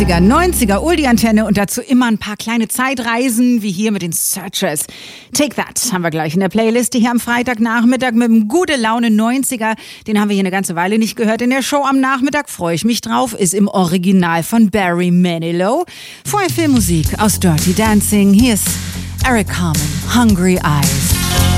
80er, 90er, Oldie-Antenne und dazu immer ein paar kleine Zeitreisen, wie hier mit den Searchers. Take That haben wir gleich in der Playliste hier am Freitagnachmittag mit dem gute Laune 90er. Den haben wir hier eine ganze Weile nicht gehört. In der Show am Nachmittag freue ich mich drauf, ist im Original von Barry Manilow. Vorher Filmmusik aus Dirty Dancing. Hier ist Eric Carmen, Hungry Eyes.